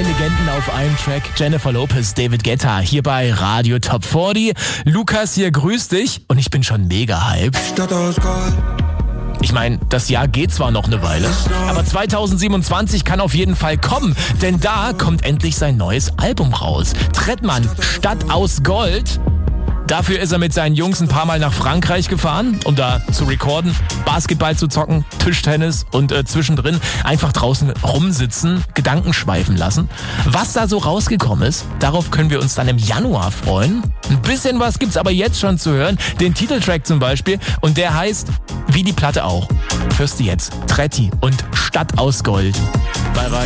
Legenden auf einem Track. Jennifer Lopez, David Guetta, hier bei Radio Top 40. Lukas hier, grüß dich. Und ich bin schon mega hyped. Stadt aus Gold. Ich meine, das Jahr geht zwar noch eine Weile, aber 2027 kann auf jeden Fall kommen, denn da kommt endlich sein neues Album raus. Trettmann, Stadt aus Gold. Dafür ist er mit seinen Jungs ein paar Mal nach Frankreich gefahren, um da zu recorden, Basketball zu zocken, Tischtennis und zwischendrin einfach draußen rumsitzen, Gedanken schweifen lassen. Was da so rausgekommen ist, darauf können wir uns dann im Januar freuen. Ein bisschen was gibt's aber jetzt schon zu hören, den Titeltrack zum Beispiel, und der heißt, wie die Platte auch, hörst du jetzt, Tretti und Stadt aus Gold. Bye bye.